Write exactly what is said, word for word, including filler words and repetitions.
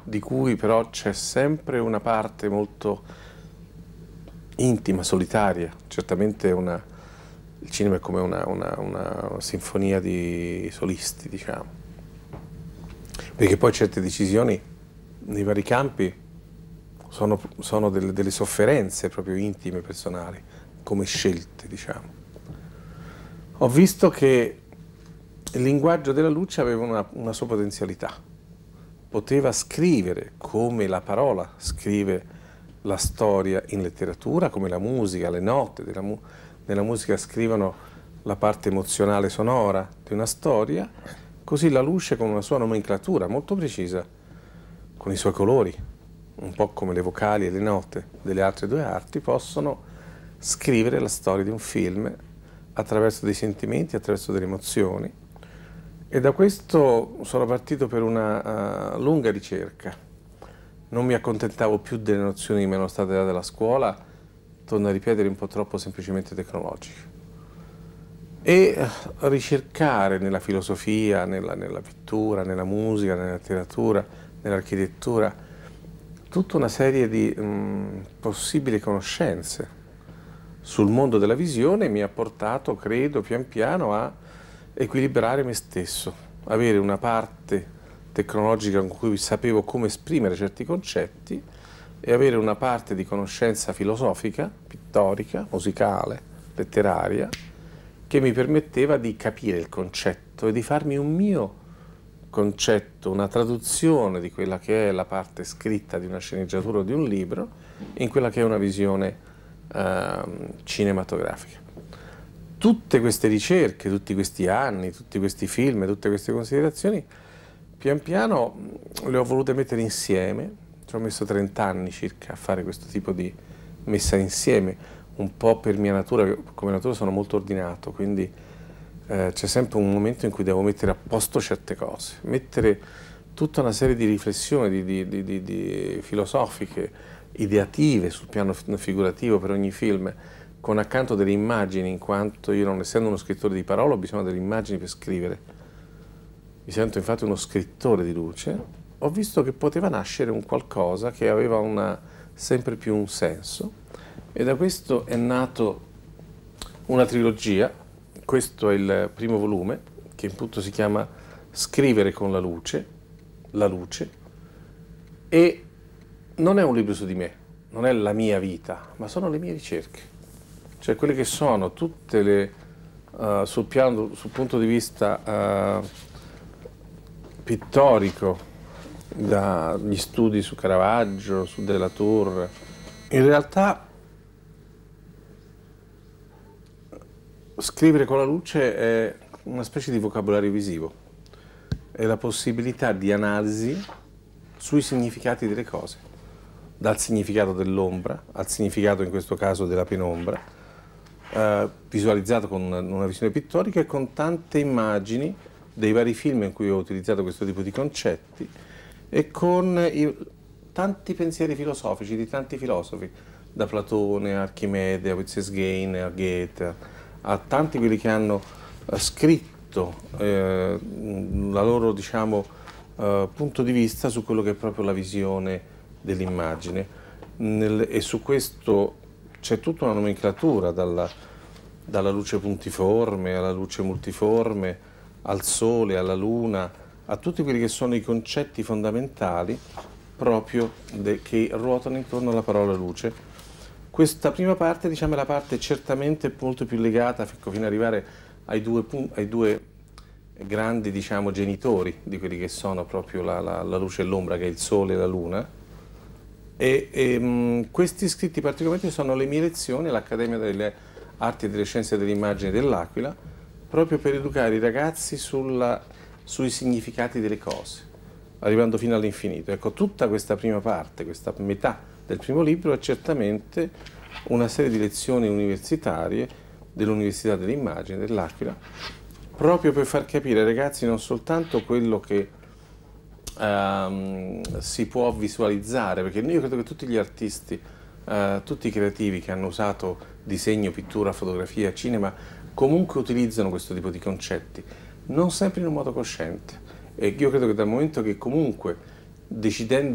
di cui però c'è sempre una parte molto intima, solitaria. Certamente una, il cinema è come una, una, una sinfonia di solisti, diciamo, perché poi certe decisioni nei vari campi sono, sono delle, delle sofferenze proprio intime, personali, come scelte, diciamo. Ho visto che il linguaggio della luce aveva una, una sua potenzialità, poteva scrivere come la parola scrive la storia in letteratura, come la musica, le note della mu nella musica scrivono la parte emozionale sonora di una storia, così la luce con una sua nomenclatura molto precisa, con i suoi colori, un po' come le vocali e le note delle altre due arti, possono scrivere la storia di un film attraverso dei sentimenti, attraverso delle emozioni. E da questo sono partito per una uh, lunga ricerca. Non mi accontentavo più delle nozioni che mi erano state date alla scuola, torno a ripetere, un po' troppo semplicemente tecnologiche. E ricercare nella filosofia, nella, nella pittura, nella musica, nella letteratura, nell'architettura, tutta una serie di mh, possibili conoscenze sul mondo della visione mi ha portato, credo, pian piano a equilibrare me stesso, avere una parte tecnologica con cui sapevo come esprimere certi concetti e avere una parte di conoscenza filosofica, pittorica, musicale, letteraria, che mi permetteva di capire il concetto e di farmi un mio concetto, una traduzione di quella che è la parte scritta di una sceneggiatura o di un libro in quella che è una visione eh, cinematografica. Tutte queste ricerche, tutti questi anni, tutti questi film, tutte queste considerazioni, pian piano le ho volute mettere insieme. Ci ho messo trent'anni circa a fare questo tipo di messa insieme, un po' per mia natura, come natura sono molto ordinato, quindi eh, c'è sempre un momento in cui devo mettere a posto certe cose, mettere tutta una serie di riflessioni di, di, di, di, di filosofiche, ideative sul piano figurativo per ogni film, con accanto delle immagini, in quanto io, non essendo uno scrittore di parola, ho bisogno delle immagini per scrivere. Mi sento infatti uno scrittore di luce. Ho visto che poteva nascere un qualcosa che aveva una, sempre più un senso, e da questo è nato una trilogia. Questo è il primo volume, che appunto si chiama Scrivere con la luce, la luce, e non è un libro su di me, non è la mia vita, ma sono le mie ricerche. Cioè quelle che sono tutte le, uh, sul piano, sul punto di vista uh, pittorico, dagli studi su Caravaggio, su Della Tour. In realtà scrivere con la luce è una specie di vocabolario visivo, è la possibilità di analisi sui significati delle cose, dal significato dell'ombra al significato, in questo caso, della penombra, eh, visualizzato con una, una visione pittorica e con tante immagini dei vari film in cui ho utilizzato questo tipo di concetti e con i, tanti pensieri filosofici di tanti filosofi, da Platone a Archimede, a Wittgenstein, a Goethe, a tanti quelli che hanno eh, scritto eh, la loro, diciamo, eh, punto di vista su quello che è proprio la visione dell'immagine. E su questo c'è tutta una nomenclatura, dalla, dalla luce puntiforme alla luce multiforme, al sole, alla luna, a tutti quelli che sono i concetti fondamentali proprio che ruotano intorno alla parola luce. Questa prima parte, diciamo, è la parte certamente molto più legata fino ad arrivare ai due, ai due grandi, diciamo, genitori di quelli che sono proprio la, la, la luce e l'ombra, che è il sole e la luna. E, e mh, questi scritti particolarmente sono le mie lezioni all'Accademia delle Arti e delle Scienze dell'Immagine dell'Aquila, proprio per educare i ragazzi sulla, sui significati delle cose, arrivando fino all'infinito. Ecco, tutta questa prima parte, questa metà del primo libro è certamente una serie di lezioni universitarie dell'Università dell'Immagine dell'Aquila, proprio per far capire ai ragazzi non soltanto quello che um, si può visualizzare, perché io credo che tutti gli artisti, uh, tutti i creativi che hanno usato disegno, pittura, fotografia, cinema, comunque utilizzano questo tipo di concetti, non sempre in un modo cosciente. E io credo che dal momento che comunque, decidendo